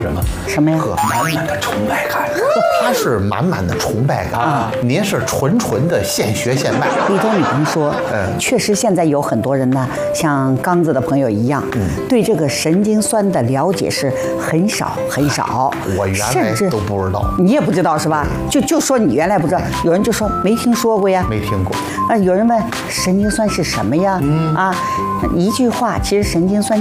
什么呀？ 呵，满满的崇拜感。他是满满的崇拜感啊，您是纯纯的现学现卖。 立中，你甭说，确实现在有很多人呢，像刚子的朋友一样，对这个神经酸的了解是很少很少。 我原来都不知道， 你也不知道是吧？就说你原来不知道，有人就说没听说过呀， 没听过。 有人问神经酸是什么呀？一句话，其实神经酸